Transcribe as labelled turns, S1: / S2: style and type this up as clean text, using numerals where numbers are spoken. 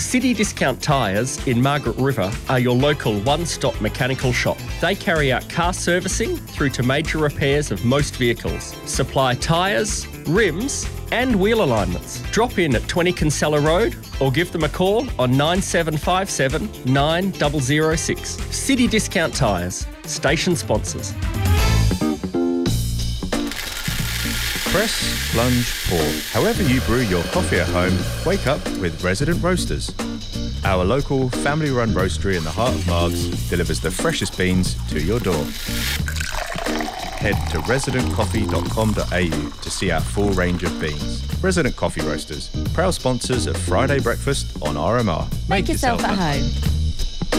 S1: City Discount Tyres in Margaret River are your local one-stop mechanical shop. They carry out car servicing through to major repairs of most vehicles, supply tyres, rims and wheel alignments. Drop in at 20 Kinsella Road or give them a call on 9757 9006. City Discount Tyres, station sponsors.
S2: Press, plunge, pour. However you brew your coffee at home, wake up with Resident Roasters. Our local family-run roastery in the heart of Margs delivers the freshest beans to your door. Head to residentcoffee.com.au to see our full range of beans. Resident Coffee Roasters, proud sponsors of Friday Breakfast on RMR.
S3: Make yourself at home.